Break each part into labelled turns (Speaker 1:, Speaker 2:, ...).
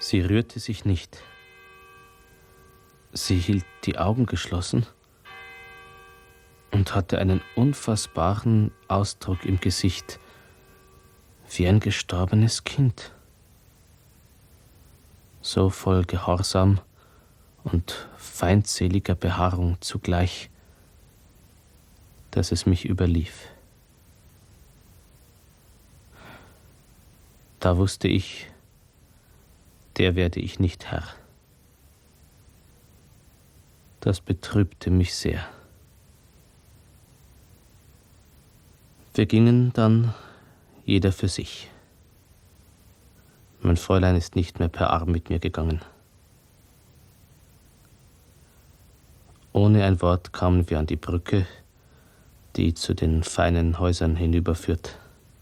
Speaker 1: Sie rührte sich nicht. Sie hielt die Augen geschlossen und hatte einen unfassbaren Ausdruck im Gesicht, wie ein gestorbenes Kind. So voll Gehorsam und feindseliger Beharrung zugleich, dass es mich überlief. Da wusste ich, der werde ich nicht Herr. Das betrübte mich sehr. Wir gingen dann jeder für sich. Mein Fräulein ist nicht mehr per Arm mit mir gegangen. Ohne ein Wort kamen wir an die Brücke, die zu den feinen Häusern hinüberführt.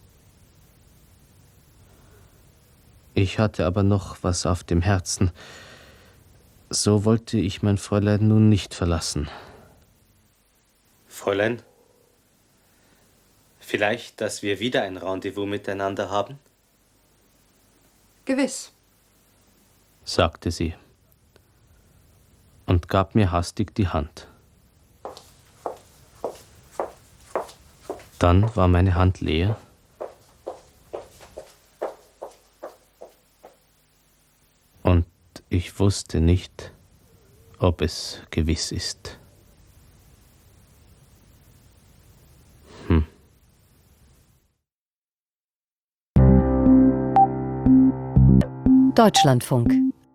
Speaker 1: Ich hatte aber noch was auf dem Herzen. So wollte ich mein Fräulein nun nicht verlassen. Fräulein, vielleicht, dass wir wieder ein Rendezvous miteinander haben?
Speaker 2: Gewiss,
Speaker 1: sagte sie und gab mir hastig die Hand. Dann war meine Hand leer und ich wusste nicht, ob es gewiss ist.
Speaker 3: Deutschlandfunk.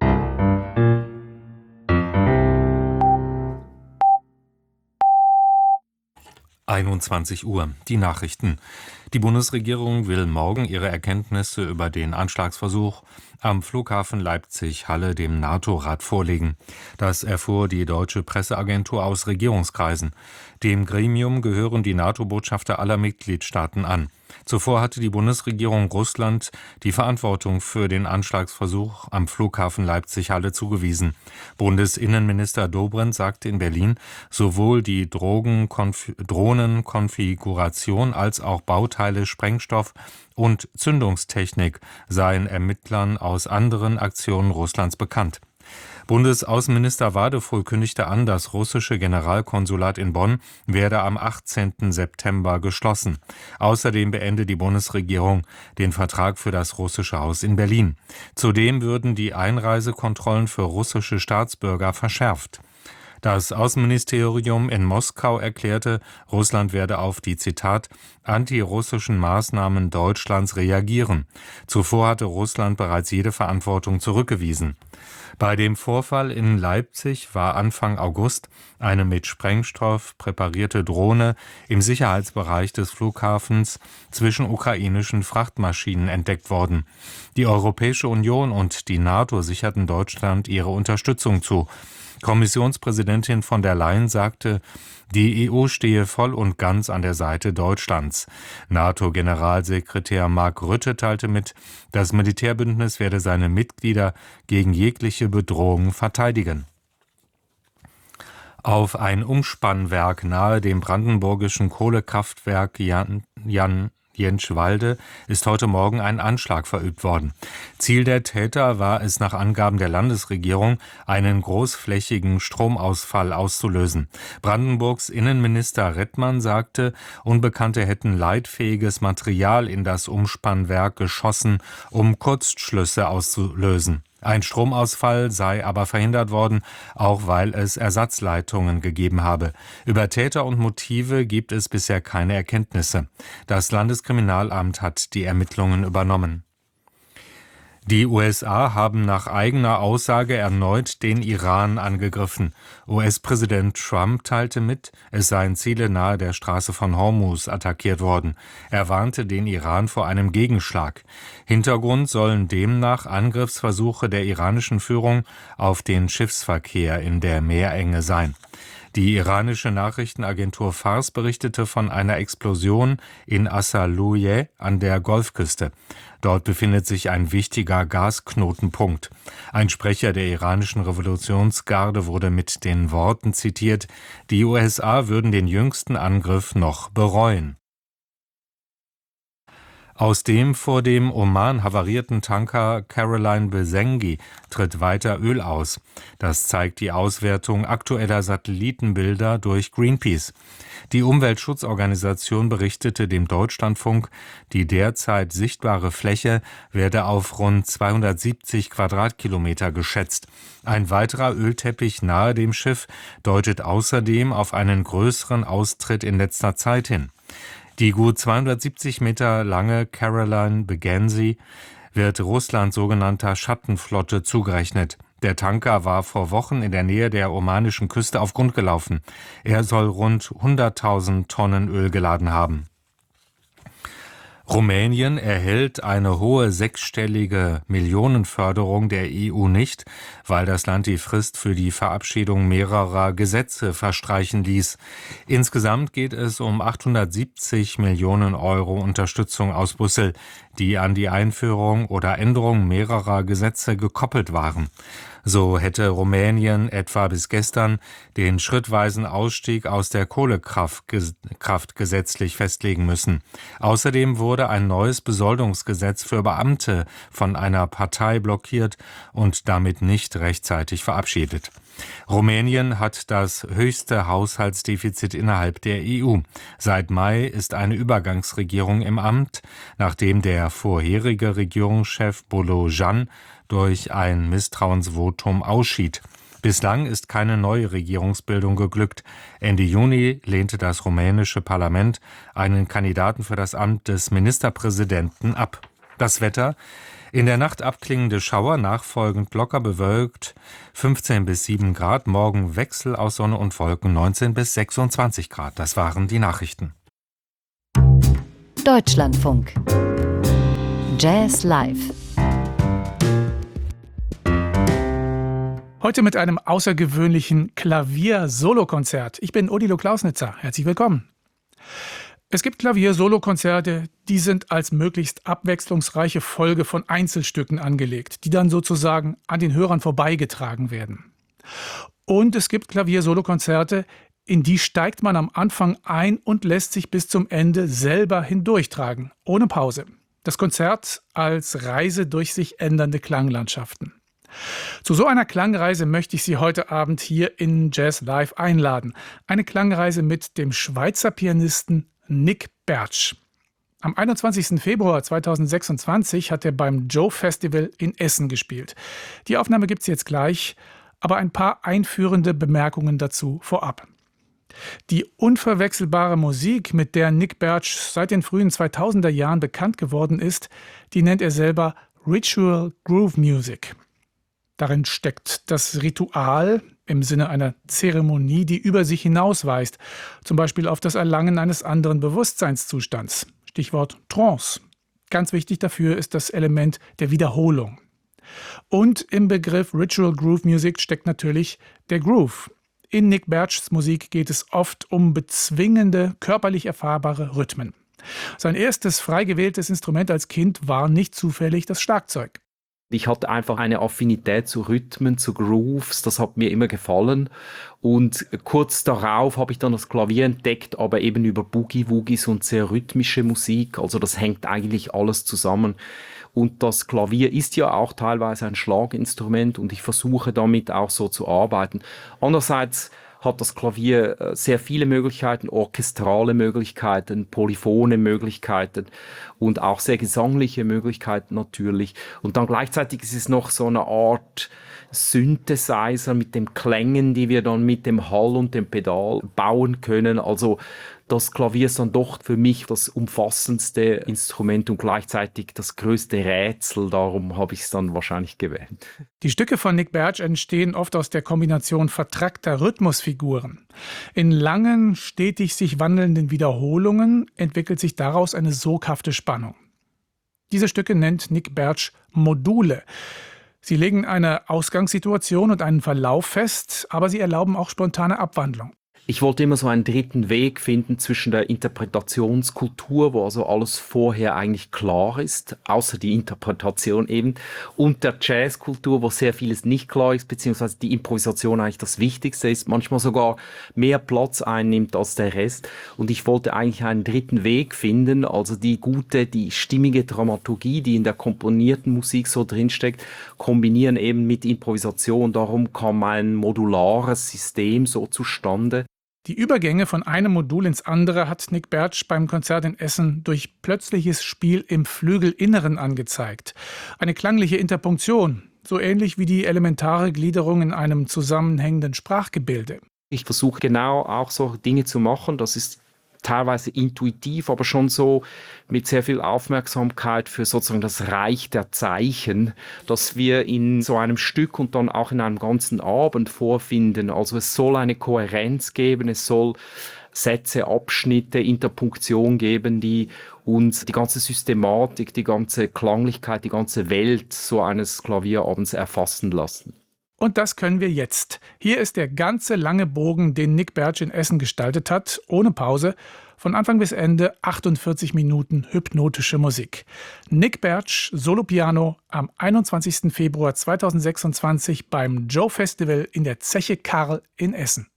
Speaker 4: Uhr. Die Nachrichten. Die Bundesregierung will morgen ihre Erkenntnisse über den Anschlagsversuch am Flughafen Leipzig-Halle dem NATO-Rat vorlegen. Das erfuhr die deutsche Presseagentur aus Regierungskreisen. Dem Gremium gehören die NATO-Botschafter aller Mitgliedstaaten an. Zuvor hatte die Bundesregierung Russland die Verantwortung für den Anschlagsversuch am Flughafen Leipzig-Halle zugewiesen. Bundesinnenminister Dobrindt sagte in Berlin, sowohl die Drohnenkonfiguration als auch Bauteile, Sprengstoff und Zündungstechnik seien Ermittlern aus anderen Aktionen Russlands bekannt. Bundesaußenminister Wadefuhl kündigte an, das russische Generalkonsulat in Bonn werde am 18. September geschlossen. Außerdem beende die Bundesregierung den Vertrag für das russische Haus in Berlin. Zudem würden die Einreisekontrollen für russische Staatsbürger verschärft. Das Außenministerium in Moskau erklärte, Russland werde auf die, Zitat, antirussischen Maßnahmen Deutschlands reagieren. Zuvor hatte Russland bereits jede Verantwortung zurückgewiesen. Bei dem Vorfall in Leipzig war Anfang August eine mit Sprengstoff präparierte Drohne im Sicherheitsbereich des Flughafens zwischen ukrainischen Frachtmaschinen entdeckt worden. Die Europäische Union und die NATO sicherten Deutschland ihre Unterstützung zu. Kommissionspräsidentin von der Leyen sagte, die EU stehe voll und ganz an der Seite Deutschlands. NATO-Generalsekretär Mark Rutte teilte mit, das Militärbündnis werde seine Mitglieder gegen jegliche Bedrohung verteidigen. Auf ein Umspannwerk nahe dem brandenburgischen Kohlekraftwerk Jentschwalde ist heute Morgen ein Anschlag verübt worden. Ziel der Täter war es nach Angaben der Landesregierung, einen großflächigen Stromausfall auszulösen. Brandenburgs Innenminister Rettmann sagte, Unbekannte hätten leitfähiges Material in das Umspannwerk geschossen, um Kurzschlüsse auszulösen. Ein Stromausfall sei aber verhindert worden, auch weil es Ersatzleitungen gegeben habe. Über Täter und Motive gibt es bisher keine Erkenntnisse. Das Landeskriminalamt hat die Ermittlungen übernommen. Die USA haben nach eigener Aussage erneut den Iran angegriffen. US-Präsident Trump teilte mit, es seien Ziele nahe der Straße von Hormuz attackiert worden. Er warnte den Iran vor einem Gegenschlag. Hintergrund sollen demnach Angriffsversuche der iranischen Führung auf den Schiffsverkehr in der Meerenge sein. Die iranische Nachrichtenagentur Fars berichtete von einer Explosion in Assalouye an der Golfküste. Dort befindet sich ein wichtiger Gasknotenpunkt. Ein Sprecher der iranischen Revolutionsgarde wurde mit den Worten zitiert, die USA würden den jüngsten Angriff noch bereuen. Aus dem vor dem Oman havarierten Tanker Caroline Besengi tritt weiter Öl aus. Das zeigt die Auswertung aktueller Satellitenbilder durch Greenpeace. Die Umweltschutzorganisation berichtete dem Deutschlandfunk, die derzeit sichtbare Fläche werde auf rund 270 Quadratkilometer geschätzt. Ein weiterer Ölteppich nahe dem Schiff deutet außerdem auf einen größeren Austritt in letzter Zeit hin. Die gut 270 Meter lange Caroline Besengi wird Russlands sogenannter Schattenflotte zugerechnet. Der Tanker war vor Wochen in der Nähe der omanischen Küste auf Grund gelaufen. Er soll rund 100.000 Tonnen Öl geladen haben. Rumänien erhält eine hohe sechsstellige Millionenförderung der EU nicht, weil das Land die Frist für die Verabschiedung mehrerer Gesetze verstreichen ließ. Insgesamt geht es um 870 Millionen Euro Unterstützung aus Brüssel, die an die Einführung oder Änderung mehrerer Gesetze gekoppelt waren. So hätte Rumänien etwa bis gestern den schrittweisen Ausstieg aus der Kohlekraft gesetzlich festlegen müssen. Außerdem wurde ein neues Besoldungsgesetz für Beamte von einer Partei blockiert und damit nicht rechtzeitig verabschiedet. Rumänien hat das höchste Haushaltsdefizit innerhalb der EU. Seit Mai ist eine Übergangsregierung im Amt, nachdem der vorherige Regierungschef Bolojan durch ein Misstrauensvotum ausschied. Bislang ist keine neue Regierungsbildung geglückt. Ende Juni lehnte das rumänische Parlament einen Kandidaten für das Amt des Ministerpräsidenten ab. Das Wetter: in der Nacht abklingende Schauer, nachfolgend locker bewölkt, 15 bis 7 Grad. Morgen Wechsel aus Sonne und Wolken, 19 bis 26 Grad. Das waren die Nachrichten.
Speaker 2: Deutschlandfunk. Jazz Live.
Speaker 3: Heute mit einem außergewöhnlichen Klavier-Solokonzert. Ich bin Odilo Klausnitzer. Herzlich willkommen. Es gibt Klavier-Solokonzerte, die sind als möglichst abwechslungsreiche Folge von Einzelstücken angelegt, die dann sozusagen an den Hörern vorbeigetragen werden. Und es gibt Klavier-Solokonzerte, in die steigt man am Anfang ein und lässt sich bis zum Ende selber hindurchtragen, ohne Pause. Das Konzert als Reise durch sich ändernde Klanglandschaften. Zu so einer Klangreise möchte ich Sie heute Abend hier in Jazz Live einladen. Eine Klangreise mit dem Schweizer Pianisten Nick Bertsch. Am 21. Februar 2026 hat er beim Joe Festival in Essen gespielt. Die Aufnahme gibt es jetzt gleich, aber ein paar einführende Bemerkungen dazu vorab. Die unverwechselbare Musik, mit der Nick Bertsch seit den frühen 2000er Jahren bekannt geworden ist, die nennt er selber Ritual Groove Music. Darin steckt das Ritual im Sinne einer Zeremonie, die über sich hinausweist, zum Beispiel auf das Erlangen eines anderen Bewusstseinszustands. Stichwort Trance. Ganz wichtig dafür ist das Element der Wiederholung. Und im Begriff Ritual Groove Music steckt natürlich der Groove. In Nick Bertschs Musik geht es oft um bezwingende, körperlich erfahrbare Rhythmen. Sein erstes frei gewähltes Instrument als Kind war nicht zufällig das Schlagzeug.
Speaker 5: Ich hatte einfach eine Affinität zu Rhythmen, zu Grooves, das hat mir immer gefallen. Und kurz darauf habe ich dann das Klavier entdeckt, aber eben über Boogie-Woogies und sehr rhythmische Musik. Also das hängt eigentlich alles zusammen. Und das Klavier ist ja auch teilweise ein Schlaginstrument und ich versuche damit auch so zu arbeiten. Andererseits hat das Klavier sehr viele Möglichkeiten, orchestrale Möglichkeiten, polyphone Möglichkeiten und auch sehr gesangliche Möglichkeiten natürlich. Und dann gleichzeitig ist es noch so eine Art Synthesizer mit den Klängen, die wir dann mit dem Hall und dem Pedal bauen können. Also das Klavier ist dann doch für mich das umfassendste Instrument und gleichzeitig das größte Rätsel. Darum habe ich es dann wahrscheinlich gewählt.
Speaker 3: Die Stücke von Nick Bertsch entstehen oft aus der Kombination vertrackter Rhythmusfiguren. In langen, stetig sich wandelnden Wiederholungen entwickelt sich daraus eine soghafte Spannung. Diese Stücke nennt Nick Bertsch Module. Sie legen eine Ausgangssituation und einen Verlauf fest, aber sie erlauben auch spontane Abwandlung.
Speaker 5: Ich wollte immer so einen dritten Weg finden zwischen der Interpretationskultur, wo also alles vorher eigentlich klar ist, außer die Interpretation eben, und der Jazzkultur, wo sehr vieles nicht klar ist, beziehungsweise die Improvisation eigentlich das Wichtigste ist, manchmal sogar mehr Platz einnimmt als der Rest. Und ich wollte eigentlich einen dritten Weg finden, also die gute, die stimmige Dramaturgie, die in der komponierten Musik so drinsteckt, kombinieren eben mit Improvisation. Darum kam ein modulares System so zustande.
Speaker 3: Die Übergänge von einem Modul ins andere hat Nick Bertsch beim Konzert in Essen durch plötzliches Spiel im Flügelinneren angezeigt. Eine klangliche Interpunktion, so ähnlich wie die elementare Gliederung in einem zusammenhängenden Sprachgebilde.
Speaker 5: Ich versuche genau auch so Dinge zu machen, das ist teilweise intuitiv, aber schon so mit sehr viel Aufmerksamkeit für sozusagen das Reich der Zeichen, das wir in so einem Stück und dann auch in einem ganzen Abend vorfinden. Also es soll eine Kohärenz geben, es soll Sätze, Abschnitte, Interpunktion geben, die uns die ganze Systematik, die ganze Klanglichkeit, die ganze Welt so eines Klavierabends erfassen lassen.
Speaker 3: Und das können wir jetzt. Hier ist der ganze lange Bogen, den Nick Bertsch in Essen gestaltet hat, ohne Pause, von Anfang bis Ende 48 Minuten hypnotische Musik. Nick Bertsch, Solopiano, am 21. Februar 2026 beim Joe Festival in der Zeche Karl in Essen.